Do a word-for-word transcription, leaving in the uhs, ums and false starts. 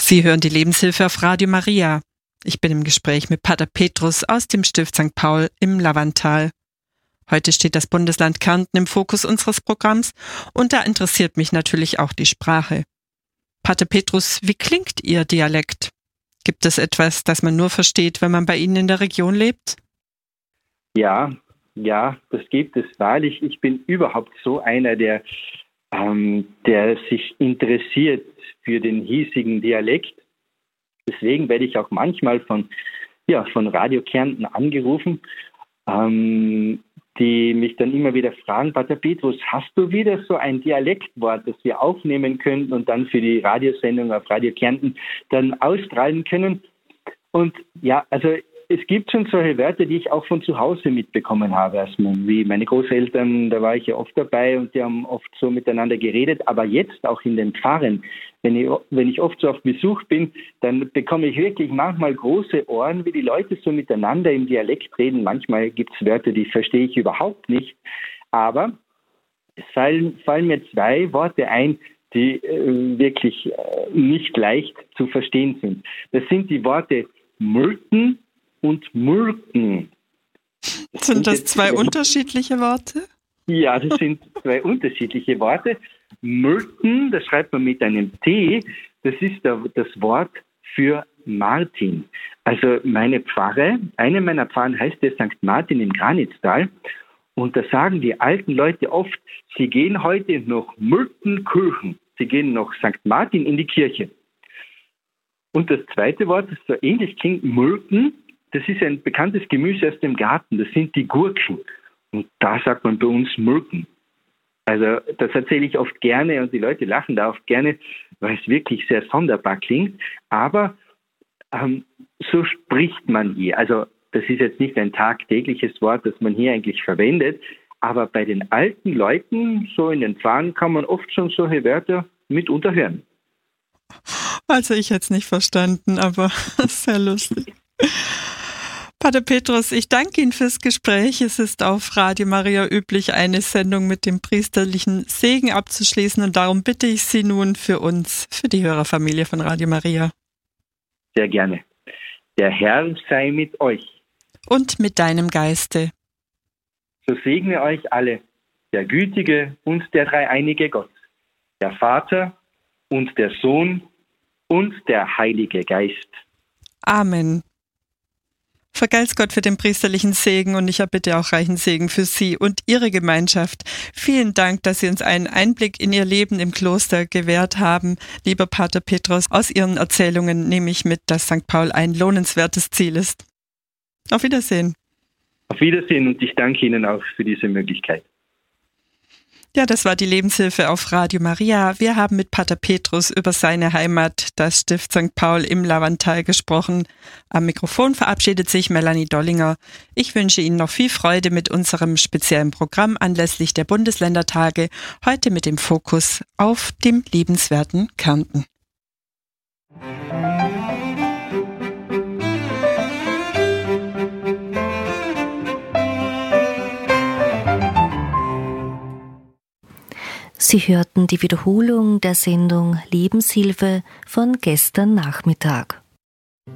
Sie hören die Lebenshilfe auf Radio Maria. Ich bin im Gespräch mit Pater Petrus aus dem Stift Sankt Paul im Lavanttal. Heute steht das Bundesland Kärnten im Fokus unseres Programms und da interessiert mich natürlich auch die Sprache. Pater Petrus, wie klingt Ihr Dialekt? Gibt es etwas, das man nur versteht, wenn man bei Ihnen in der Region lebt? Ja, ja, das gibt es wahrlich. Ich bin überhaupt so einer, der, ähm, der sich interessiert für den hiesigen Dialekt. Deswegen werde ich auch manchmal von, ja, von Radio Kärnten angerufen, ähm, die mich dann immer wieder fragen, Pater Petrus, hast du wieder so ein Dialektwort, das wir aufnehmen können und dann für die Radiosendung auf Radio Kärnten dann ausstrahlen können? Und ja, also es gibt schon solche Wörter, die ich auch von zu Hause mitbekommen habe, erstmal, wie meine Großeltern, da war ich ja oft dabei und die haben oft so miteinander geredet, aber jetzt auch in den Pfarren, wenn ich, wenn ich oft so auf Besuch bin, dann bekomme ich wirklich manchmal große Ohren, wie die Leute so miteinander im Dialekt reden. Manchmal gibt es Wörter, die verstehe ich überhaupt nicht, aber es fallen, fallen mir zwei Worte ein, die äh, wirklich äh, nicht leicht zu verstehen sind. Das sind die Worte Mülken und Murken. Das sind das zwei unterschiedliche Worte? Ja, das sind zwei unterschiedliche Worte. Murken, das schreibt man mit einem T, das ist das Wort für Martin. Also meine Pfarre, eine meiner Pfarren heißt der Sankt Martin im Granitztal. Und da sagen die alten Leute oft, sie gehen heute nach Murtenkirchen. Sie gehen nach Sankt Martin in die Kirche. Und das zweite Wort, das so ähnlich klingt, Murken, das ist ein bekanntes Gemüse aus dem Garten. Das sind die Gurken. Und da sagt man bei uns Murken. Also das erzähle ich oft gerne und die Leute lachen da oft gerne, weil es wirklich sehr sonderbar klingt. Aber ähm, so spricht man hier. Also das ist jetzt nicht ein tagtägliches Wort, das man hier eigentlich verwendet. Aber bei den alten Leuten, so in den Pfarren, kann man oft schon solche Wörter mitunter hören. Also ich hätte es nicht verstanden, aber sehr lustig. Pater Petrus, ich danke Ihnen fürs Gespräch. Es ist auf Radio Maria üblich, eine Sendung mit dem priesterlichen Segen abzuschließen und darum bitte ich Sie nun für uns, für die Hörerfamilie von Radio Maria. Sehr gerne. Der Herr sei mit euch. Und mit deinem Geiste. So segne euch alle, der gütige und der dreieinige Gott, der Vater und der Sohn und der Heilige Geist. Amen. Vergelt's Gott für den priesterlichen Segen und ich erbitte auch reichen Segen für Sie und Ihre Gemeinschaft. Vielen Dank, dass Sie uns einen Einblick in Ihr Leben im Kloster gewährt haben. Lieber Pater Petrus, aus Ihren Erzählungen nehme ich mit, dass Sankt Paul ein lohnenswertes Ziel ist. Auf Wiedersehen. Auf Wiedersehen und ich danke Ihnen auch für diese Möglichkeit. Ja, das war die Lebenshilfe auf Radio Maria. Wir haben mit Pater Petrus über seine Heimat, das Stift Sankt Paul im Lavanttal, gesprochen. Am Mikrofon verabschiedet sich Melanie Dollinger. Ich wünsche Ihnen noch viel Freude mit unserem speziellen Programm anlässlich der Bundesländertage, heute mit dem Fokus auf dem liebenswerten Kärnten. Sie hörten die Wiederholung der Sendung Lebenshilfe von gestern Nachmittag.